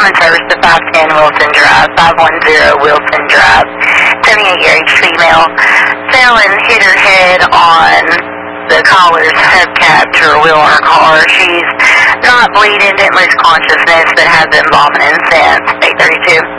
common service to 510 Wilson Drive, 510 Wilson Drive. 78-year age female fell and hit her head on the caller's hubcap to her wheel on her car. She's not bleeding, didn't lose consciousness, but has been vomiting since 8:32.